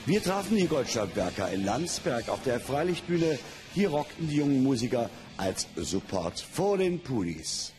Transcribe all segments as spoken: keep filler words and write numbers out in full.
Wir trafen die Goldstaubwerker in Landsberg auf der Freilichtbühne. Hier rockten die jungen Musiker als Support vor den Pulis.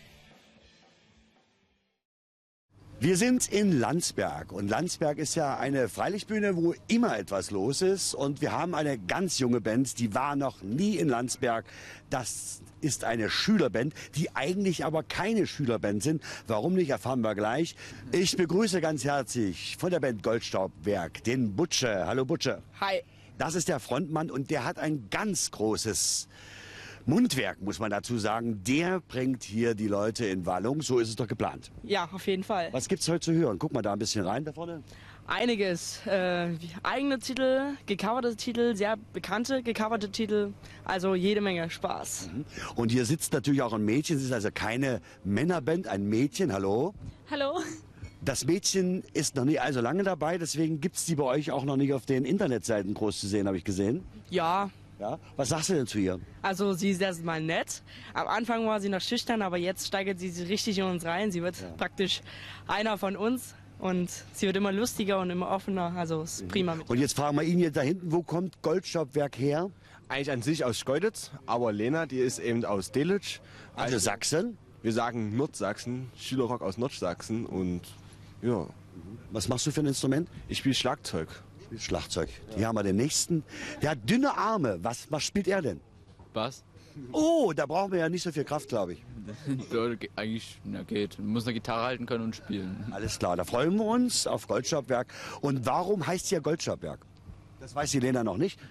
Wir sind in Landsberg und Landsberg ist ja eine Freilichtbühne, wo immer etwas los ist, und wir haben eine ganz junge Band, die war noch nie in Landsberg. Das ist eine Schülerband, die eigentlich aber keine Schülerband sind. Warum nicht, erfahren wir gleich. Ich begrüße ganz herzlich von der Band Goldstaubwerk den Butsche. Hallo Butsche. Hi. Das ist der Frontmann und der hat ein ganz großes Mundwerk, muss man dazu sagen. Der bringt hier die Leute in Wallung. So ist es doch geplant. Ja, auf jeden Fall. Was gibt's heute zu hören? Guck mal da ein bisschen rein da vorne. Einiges. Äh, eigene Titel, gecoverte Titel, sehr bekannte gecoverte Titel. Also jede Menge Spaß. Mhm. Und hier sitzt natürlich auch ein Mädchen. Es ist also keine Männerband, ein Mädchen. Hallo. Hallo. Das Mädchen ist noch nicht allzu lange dabei. Deswegen gibt's die bei euch auch noch nicht auf den Internetseiten groß zu sehen, habe ich gesehen. Ja. Ja? Was sagst du denn zu ihr? Also sie ist erstmal nett. Am Anfang war sie noch schüchtern, aber jetzt steigert sie sich richtig in uns rein. Sie wird ja praktisch einer von uns und sie wird immer lustiger und immer offener. Also ist prima mit. Und jetzt fragen wir ihn hier da hinten, wo kommt Goldstaubwerk her? Eigentlich an sich aus Schkeuditz, aber Lena, die ist eben aus Delitzsch. Also Sachsen? Wir sagen Nordsachsen, Schülerrock aus Nordsachsen und ja. Was machst du für ein Instrument? Ich spiele Schlagzeug. Schlagzeug. Hier haben wir den nächsten. Der hat dünne Arme. Was, was spielt er denn? Bass. Oh, da brauchen wir ja nicht so viel Kraft, glaube ich. Ja, eigentlich, na geht. Man muss eine Gitarre halten können und spielen. Alles klar, da freuen wir uns auf Goldstaubwerk. Und warum heißt hier Goldstaubwerk? Das weiß die Lena noch nicht.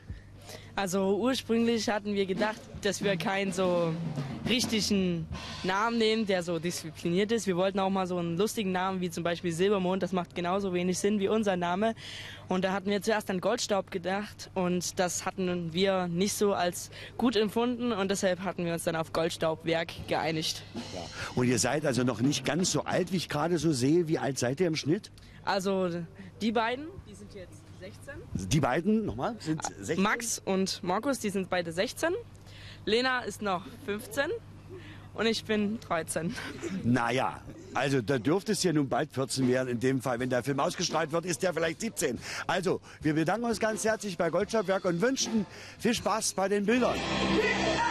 Also ursprünglich hatten wir gedacht, dass wir keinen so richtigen Namen nehmen, der so diszipliniert ist. Wir wollten auch mal so einen lustigen Namen wie zum Beispiel Silbermond. Das macht genauso wenig Sinn wie unser Name. Und da hatten wir zuerst an Goldstaub gedacht und das hatten wir nicht so als gut empfunden und deshalb hatten wir uns dann auf Goldstaubwerk geeinigt. Ja. Und ihr seid also noch nicht ganz so alt, wie ich gerade so sehe. Wie alt seid ihr im Schnitt? Also die beiden, die sind jetzt sechzehn. Die beiden, nochmal, sind sechzehn? Max und Markus, die sind beide sechzehn. Lena ist noch fünfzehn und ich bin dreizehn. Naja, also da dürfte es ja nun bald vierzehn werden. In dem Fall, wenn der Film ausgestrahlt wird, ist der vielleicht siebzehn. Also, wir bedanken uns ganz herzlich bei Goldstaubwerk und wünschen viel Spaß bei den Bildern.